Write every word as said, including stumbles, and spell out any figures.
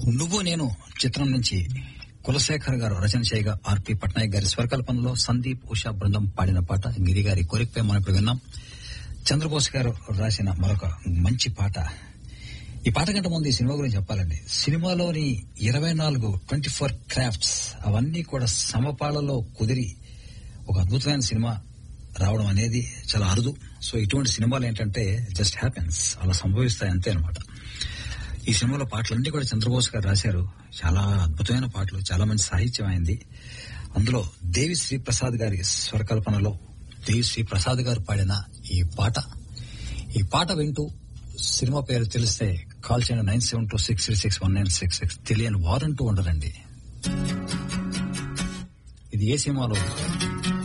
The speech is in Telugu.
నువ్వు నేను చిత్రం నుంచి కులశేఖర్ గారు రచన చేయగా ఆర్పి పట్నాయక్ గారి స్వరకల్పనలో సందీప్ ఉషా బృందం పాడిన పాట గిరి గారి కోరికపై మనం ఇప్పుడు విన్నాం. చంద్రబోస్ గారు రాసిన మరొక మంచి పాట. ఈ పాట కంటే ముందు ఈ సినిమా గురించి చెప్పాలండి. సినిమాలోని ఇరవై నాలుగు ట్వంటీ ఫోర్ క్రాఫ్ట్స్ అవన్నీ కూడా సమపాళలో కుదిరి ఒక అద్భుతమైన సినిమా రావడం అనేది చాలా అరుదు. సో ఇటువంటి సినిమాలు ఏంటంటే జస్ట్ హ్యాపెన్స్, అలా సంభవిస్తాయి అంతే అనమాట. ఈ సినిమాలో పాటలన్నీ కూడా చంద్రబోస్ గారు రాశారు. చాలా అద్భుతమైన పాటలు, చాలా మంచి సాహిత్యం అయింది. అందులో దేవి శ్రీ ప్రసాద్ గారి స్వరకల్పనలో దేవి శ్రీ ప్రసాద్ గారు పాడిన ఈ పాట ఈ పాట వింటూ సినిమా పేరు తెలిస్తే కాల్ చేయండి nine seven two six three six one nine six six తెలియని వారంటూ ఉండరండి. ఇది ఏ సినిమాలో